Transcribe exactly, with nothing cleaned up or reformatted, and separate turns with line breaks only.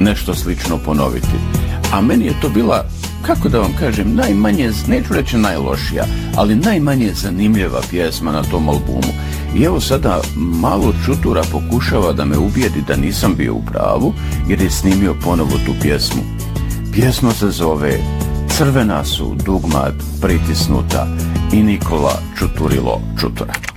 nešto slično ponoviti. A meni je to bila, kako da vam kažem, najmanje, neću reći najlošija, ali najmanje zanimljiva pjesma na tom albumu. I evo sada malo Čutura pokušava da me ubijedi da nisam bio u pravu, jer je snimio ponovo tu pjesmu. Pjesma se zove Crvena su dugma pritisnuta i Nikola Čuturilo Čutura.